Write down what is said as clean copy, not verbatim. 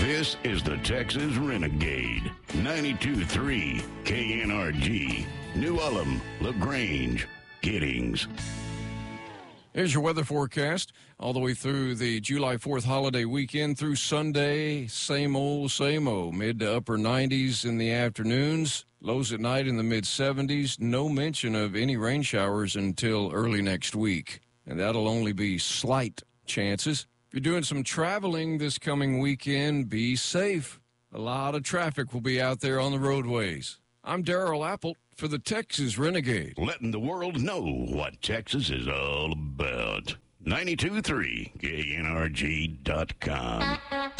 This is the Texas Renegade. 92.3 KNRG. New Ulm, LaGrange, Giddings. Here's your weather forecast all the way through the July 4th holiday weekend through Sunday. Same old, mid to upper 90s in the afternoons, lows at night in the mid 70s. No mention of any rain showers until early next week, and that'll only be slight chances. If you're doing some traveling this coming weekend, be safe. A lot of traffic will be out there on the roadways. I'm Darrell Apple for the Texas Renegade. Letting the world know what Texas is all about. 92.3 KNRG.com.